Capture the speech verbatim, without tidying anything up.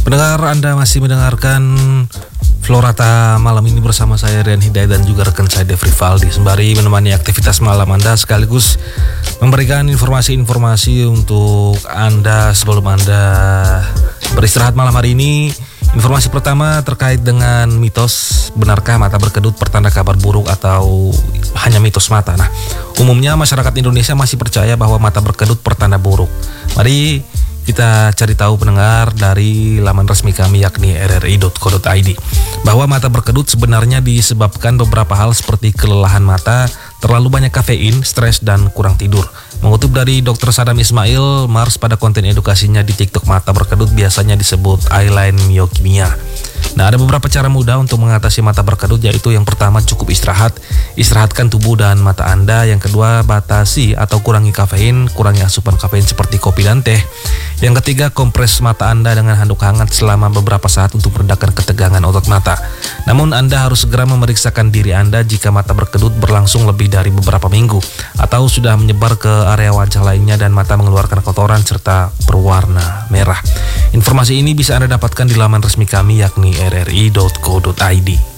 Pendengar, Anda masih mendengarkan Florata malam ini bersama saya Rian Hidayat dan juga rekan saya Dev Rivaldi, sembari menemani aktivitas malam Anda sekaligus memberikan informasi-informasi untuk Anda sebelum Anda beristirahat malam hari ini. Informasi pertama terkait dengan mitos, benarkah mata berkedut pertanda kabar buruk atau hanya mitos mata? Nah, umumnya masyarakat Indonesia masih percaya bahwa mata berkedut pertanda buruk. Mari kita cari tahu, pendengar, dari laman resmi kami yakni r r i dot co dot i d, bahwa mata berkedut sebenarnya disebabkan beberapa hal seperti kelelahan mata, terlalu banyak kafein, stres, dan kurang tidur. Mengutip dari dokter Sadam Ismail Mars pada konten edukasinya di TikTok, mata berkedut biasanya disebut eyeline myokimia. Nah, ada beberapa cara mudah untuk mengatasi mata berkedut, yaitu yang pertama, cukup istirahat. Istirahatkan tubuh dan mata Anda. Yang kedua, batasi atau kurangi kafein, kurangi asupan kafein seperti kopi dan teh. Yang ketiga, kompres mata Anda dengan handuk hangat selama beberapa saat untuk meredakan ketegangan otot mata. Namun Anda harus segera memeriksakan diri Anda jika mata berkedut berlangsung lebih dari beberapa minggu atau sudah menyebar ke area wajah lainnya dan mata mengeluarkan kotoran serta berwarna merah. Informasi ini bisa Anda dapatkan di laman resmi kami yakni r r i dot co dot i d.